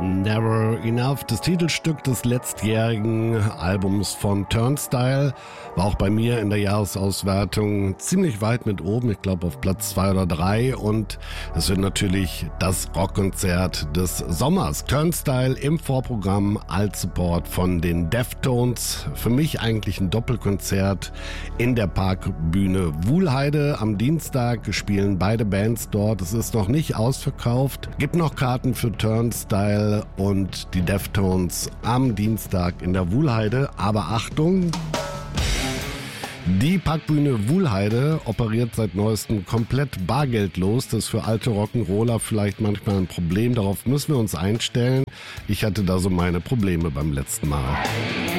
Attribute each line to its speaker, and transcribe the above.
Speaker 1: Never Enough, das Titelstück des letztjährigen Albums von Turnstile, war auch bei mir in der Jahresauswertung ziemlich weit mit oben, ich glaube auf Platz 2 oder 3, und es wird natürlich das Rockkonzert des Sommers. Turnstile im Vorprogramm als Support von den Deftones. Für mich eigentlich ein Doppelkonzert in der Parkbühne Wuhlheide. Am Dienstag spielen beide Bands dort. Es ist noch nicht ausverkauft. Gibt noch Karten für Turnstile und die Deftones am Dienstag in der Wuhlheide. Aber Achtung! Die Parkbühne Wuhlheide operiert seit neuestem komplett bargeldlos. Das ist für alte Rock'n'Roller vielleicht manchmal ein Problem. Darauf müssen wir uns einstellen. Ich hatte da so meine Probleme beim letzten Mal.